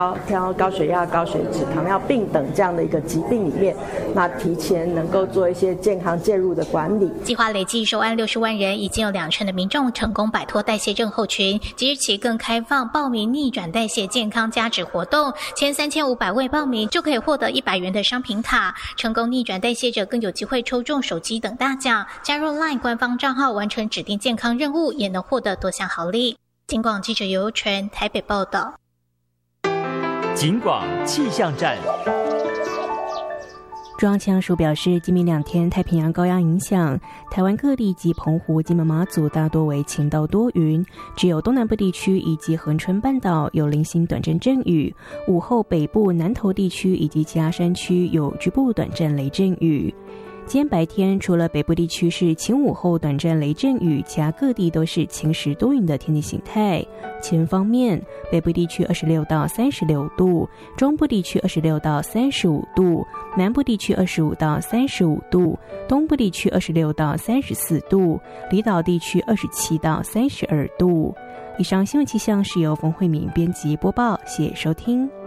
高血压、高血脂、糖尿病等这样的一个疾病里面，那提前能够做一些健康介入的管理。 计划累计收案60万人，已经有2成的民众成功摆脱代谢症候群。即日起更开放报名逆转代谢健康加值活动，前3500位报名就可以获得100元的商品卡。成功逆转代谢者更有机会抽中手机等大奖，加入 LINE 官方账号完成指定健康任务，也能获得多项好礼。警广记者尤纯台北报道。 警广气象站。 中央气象署表示，今明2天太平洋高压影响，台湾各地及澎湖、金门、马祖大多为晴到多云，只有东南部地区以及恒春半岛有零星短暂阵雨，午后北部、南投地区以及其他山区有局部短暂雷阵雨。今天白天除了北部地区是晴午后短暂雷阵雨，其他各地都是晴时多云的天气形态。气温方面，北部地区26到36度，中部地区26到35度，南部地区25到35度，东部地区26到34度，离岛地区27到32度。以上新闻气象是由冯慧敏编辑播报，谢谢收听。